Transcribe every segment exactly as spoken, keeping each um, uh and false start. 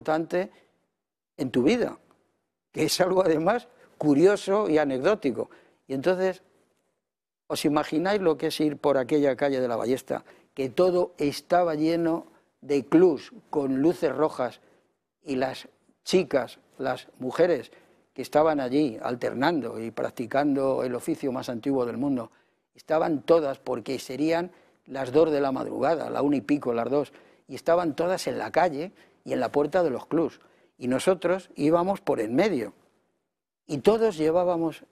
importante en tu vida, que es algo además curioso y anecdótico. Y entonces, ¿os imagináis lo que es ir por aquella calle de la Ballesta, que todo estaba lleno de clubs con luces rojas y las chicas, las mujeres que estaban allí alternando y practicando el oficio más antiguo del mundo, estaban todas, porque serían las dos de la madrugada, la una y pico, las dos, y estaban todas en la calle y en la puerta de los clubs, y nosotros íbamos por en medio, y todos llevábamos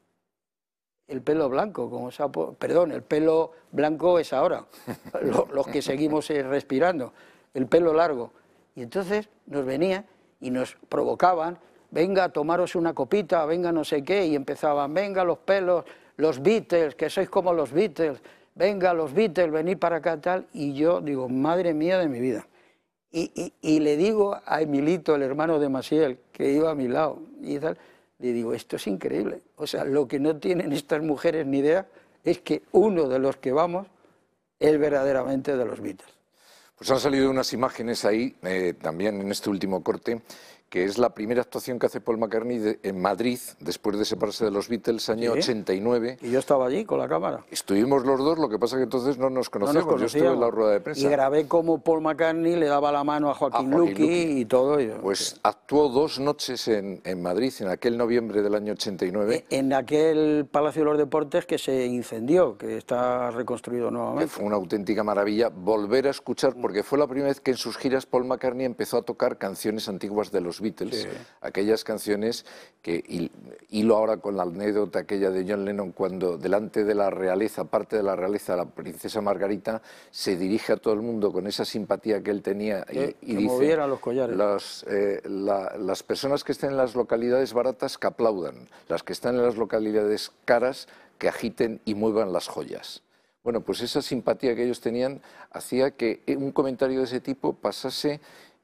el pelo blanco, como sapo, perdón, el pelo blanco es ahora, los, los que seguimos respirando, el pelo largo, y entonces nos venía y nos provocaban, venga, tomaros una copita, venga no sé qué, y empezaban, venga los pelos, los Beatles, que sois como los Beatles, venga los Beatles, venid para acá tal, y yo digo, madre mía de mi vida. Y, y, y le digo a Emilito, el hermano de Maciel, que iba a mi lado, y tal, le digo, esto es increíble, o sea, lo que no tienen estas mujeres ni idea es que uno de los que vamos es verdaderamente de los Beatles. Pues han salido unas imágenes ahí, eh, también en este último corte, que es la primera actuación que hace Paul McCartney de, en Madrid, después de separarse de los Beatles, año ¿Sí? ochenta y nueve. Y yo estaba allí con la cámara. Estuvimos los dos, lo que pasa que entonces no nos conocíamos, no nos yo estuve en la rueda de prensa. Y grabé como Paul McCartney le daba la mano a Joaquín, a Joaquín Luqui, Luqui y todo. Y, pues sí. actuó dos noches en, en Madrid, en aquel noviembre del año ochenta y nueve. En aquel Palacio de los Deportes que se incendió, que está reconstruido nuevamente. Que fue una auténtica maravilla volver a escuchar, porque fue la primera vez que en sus giras Paul McCartney empezó a tocar canciones antiguas de los Beatles. Sí. Aquellas canciones que hilo ahora con la anécdota aquella de John Lennon cuando delante de la realeza, parte de la realeza, la princesa Margarita, se dirige a todo el mundo con esa simpatía que él tenía y, que, y que dice, moviera los collares. Las, eh, la, las personas que estén en las localidades baratas que aplaudan, las que están en las localidades caras que agiten y muevan las joyas. Bueno, pues esa simpatía que ellos tenían hacía que un comentario de ese tipo pasase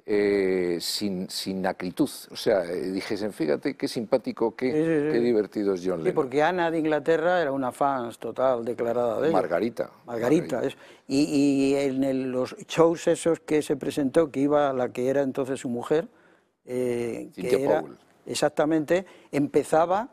Eh, sin, sin acritud, o sea, eh, dijesen, fíjate qué simpático, qué, sí, sí, sí. qué divertido es John Lennon. Sí, porque Ana de Inglaterra era una fan total, declarada de ella. Margarita. Margarita. Margarita. Y, y en el, los shows esos que se presentó, que iba la que era entonces su mujer, eh, que era, Powell. Exactamente, empezaba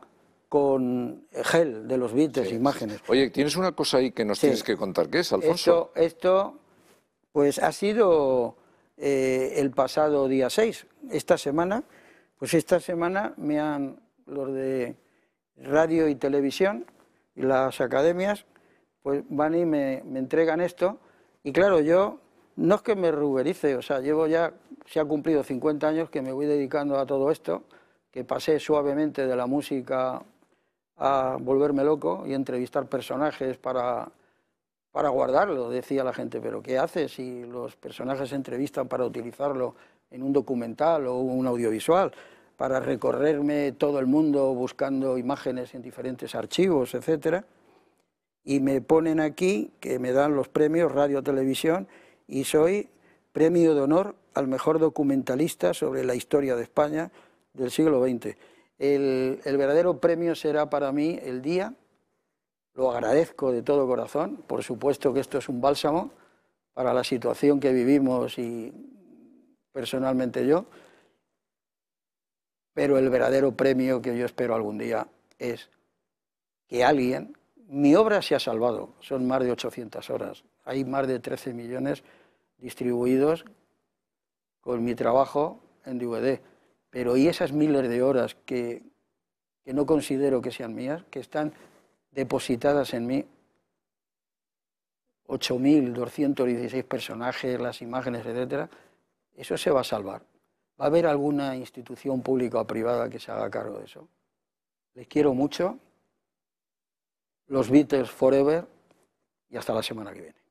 con Gel de los Beatles, sí, imágenes. Oye, tienes una cosa ahí que nos sí. tienes que contar, ¿qué es, Alfonso? Esto, esto pues ha sido... Eh, el pasado día seis, esta semana, pues esta semana me han, los de radio y televisión y las academias, pues van y me, me entregan esto, y claro, yo no es que me ruberice, o sea, llevo ya, se ha cumplido cincuenta años que me voy dedicando a todo esto, que pasé suavemente de la música a volverme loco y entrevistar personajes para... para guardarlo, decía la gente, pero ¿qué haces si los personajes se entrevistan para utilizarlo en un documental o un audiovisual? Para recorrerme todo el mundo buscando imágenes en diferentes archivos, etcétera. Y me ponen aquí, que me dan los premios Radio Televisión, y soy premio de honor al mejor documentalista sobre la historia de España del siglo veinte. El, el verdadero premio será para mí el día... Lo agradezco de todo corazón, por supuesto que esto es un bálsamo para la situación que vivimos y personalmente yo, pero el verdadero premio que yo espero algún día es que alguien, mi obra se ha salvado, son más de ochocientas horas, hay más de trece millones distribuidos con mi trabajo en D V D, pero y esas miles de horas que, que no considero que sean mías, que están depositadas en mí, ocho mil doscientos dieciséis personajes, las imágenes, etcétera, eso se va a salvar. ¿Va a haber alguna institución pública o privada que se haga cargo de eso? Les quiero mucho, los Beatles forever, y hasta la semana que viene.